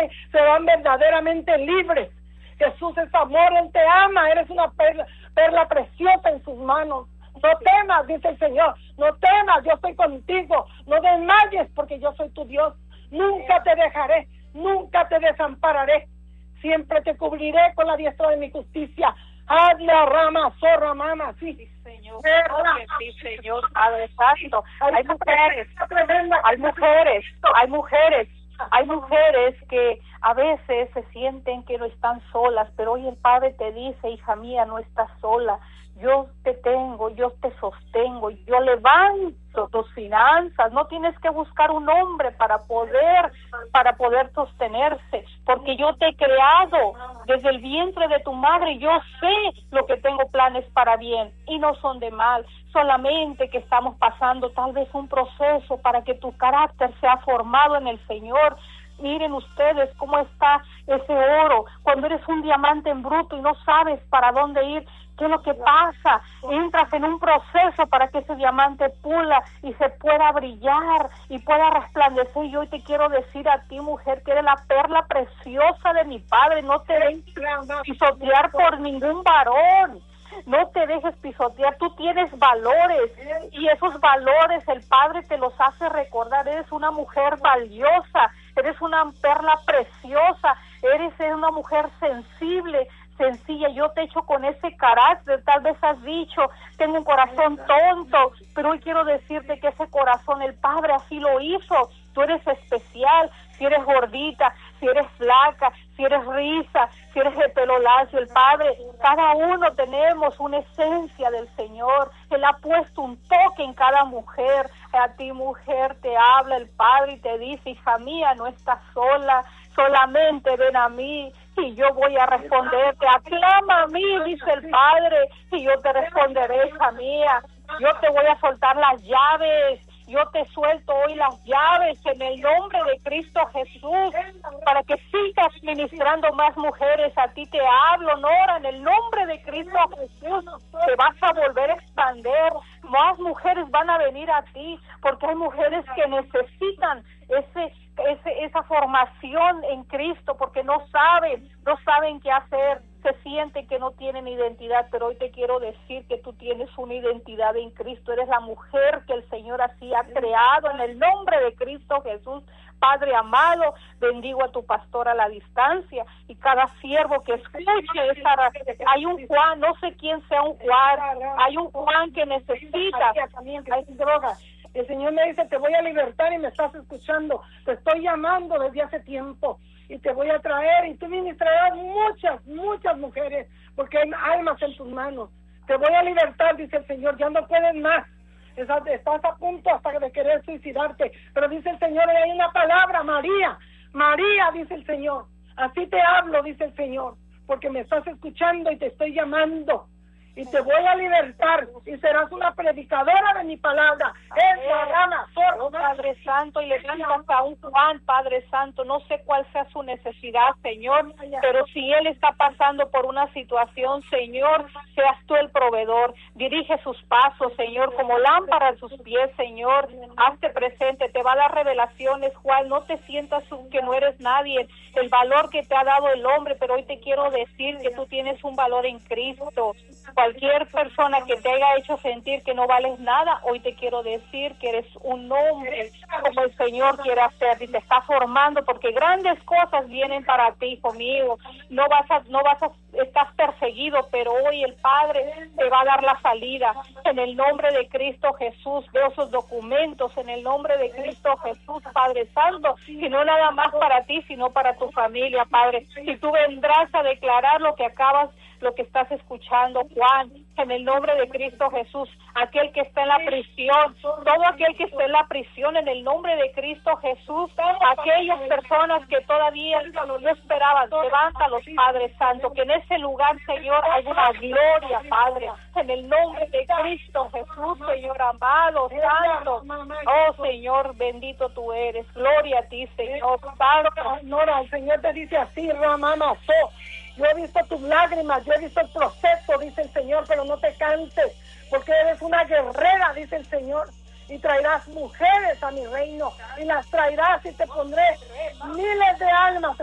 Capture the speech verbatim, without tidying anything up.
Padre, serán verdaderamente libres. Jesús es amor, Él te ama, eres una perla, perla preciosa en sus manos. No temas, dice el Señor, no temas, yo estoy contigo, no desmayes porque yo soy tu Dios. Nunca te dejaré, nunca te desampararé, siempre te cubriré con la diestra de mi justicia. Haz la rama, zorra, mama, sí. Sí, Señor, sí, Señor, Padre Santo. Hay mujeres, hay mujeres, hay mujeres, hay mujeres que a veces se sienten que no están solas, pero hoy el Padre te dice, hija mía, no estás sola. Yo te tengo, yo te sostengo, yo levanto tus finanzas. No tienes que buscar un hombre para poder, para poder sostenerse, porque yo te he creado desde el vientre de tu madre. Yo sé lo que tengo planes para bien y no son de mal, solamente que estamos pasando tal vez un proceso para que tu carácter sea formado en el Señor. Miren ustedes cómo está ese oro, cuando eres un diamante en bruto y no sabes para dónde ir. ¿Qué es lo que pasa? Entras en un proceso para que ese diamante pula y se pueda brillar y pueda resplandecer. Y hoy te quiero decir a ti, mujer, que eres la perla preciosa de mi Padre. No te dejes pisotear por ningún varón. No te dejes pisotear. Tú tienes valores y esos valores el Padre te los hace recordar. Eres una mujer valiosa, eres una perla preciosa, eres una mujer sensible, sencilla. Yo te echo con ese carácter. Tal vez has dicho, tengo un corazón tonto, pero hoy quiero decirte que ese corazón el Padre así lo hizo. Tú eres especial, si eres gordita, si eres flaca, si eres risa, si eres de pelo lacio, el Padre, cada uno tenemos una esencia del Señor. Él ha puesto un toque en cada mujer. A ti, mujer, te habla el Padre y te dice, hija mía, no estás sola, solamente ven a mí y yo voy a responderte. Aclama a mí, dice el Padre, y yo te responderé, hija mía. Yo te voy a soltar las llaves. Yo te suelto hoy las llaves en el nombre de Cristo Jesús, para que sigas ministrando más mujeres. A ti te hablo, Nora, en el nombre de Cristo Jesús, te vas a volver a expandir. Más mujeres van a venir a ti, porque hay mujeres que necesitan ese, ese, esa formación en Cristo, porque no saben, no saben qué hacer. Se siente que no tienen identidad, pero hoy te quiero decir que tú tienes una identidad en Cristo. Eres la mujer que el Señor así ha creado en el nombre de Cristo Jesús. Padre amado, bendigo a tu pastor a la distancia y cada siervo que escuche esa. Hay un Juan, no sé quién sea un Juan, hay un Juan que necesita. Hay drogas. El Señor me dice, te voy a libertar y me estás escuchando. Te estoy llamando desde hace tiempo y te voy a traer y tú ministrarás muchas, muchas mujeres, porque hay almas en tus manos. Te voy a libertar, dice el Señor, ya no puedes más. Estás a punto hasta de querer suicidarte, pero dice el Señor, y hay una palabra, María, María, dice el Señor. Así te hablo, dice el Señor, porque me estás escuchando y te estoy llamando. Y te voy a libertar y serás una predicadora de mi palabra. Es la rama, oh, Padre Santo, y le cantas a un Juan, Padre Santo, no sé cuál sea su necesidad, Señor, pero si él está pasando por una situación, Señor, seas tú el proveedor. Dirige sus pasos, Señor, como lámpara a sus pies, Señor. Hazte presente, te va a dar revelaciones, Juan. No te sientas que no eres nadie, el valor que te ha dado el hombre, pero hoy te quiero decir que tú tienes un valor en Cristo. Cualquier persona que te haya hecho sentir que no vales nada, hoy te quiero decir que eres un hombre como el Señor quiere hacer y te está formando, porque grandes cosas vienen para ti, hijo mío. No vas a, no vas a, estás perseguido, pero hoy el Padre te va a dar la salida. En el nombre de Cristo Jesús, veo esos documentos, en el nombre de Cristo Jesús, Padre Santo, y no nada más para ti, sino para tu familia, Padre. Y tú vendrás a declarar lo que acabas lo que estás escuchando, Juan, en el nombre de Cristo Jesús, aquel que está en la prisión, todo aquel que está en la prisión, en el nombre de Cristo Jesús, aquellas personas que todavía no esperaban, levántalos, Padre Santo, que en ese lugar, Señor, hay una gloria, Padre, en el nombre de Cristo Jesús, Señor amado, Santo, oh Señor, bendito tú eres, gloria a ti, Señor, Santo. Nora, el Señor te dice así, Ramama, so. Yo he visto tus lágrimas, yo he visto el proceso, dice el Señor, pero no te canses, porque eres una guerrera, dice el Señor, y traerás mujeres a mi reino, y las traerás y te pondré miles de almas